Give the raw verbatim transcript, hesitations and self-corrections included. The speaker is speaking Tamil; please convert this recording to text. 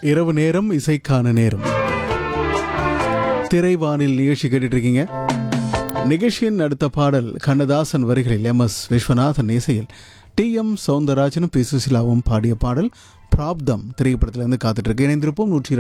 இரவு நேரம் இசைக்கான நேரம். திரைவானில் நிகழ்ச்சி கேட்டுட்டு இருக்கீங்க. நிகழ்ச்சியின் அடுத்த பாடல் கண்ணதாசன் வரிகளில் எம் எஸ் விஸ்வநாதன் இசையில் டி எம் சௌந்தரராஜனும் பி சுசிலாவும் பாடிய பாடல் பிராப்தம் திரைப்படத்திலிருந்து காத்துட்டு இருக்கு. இணைந்திருப்போம் நூற்றி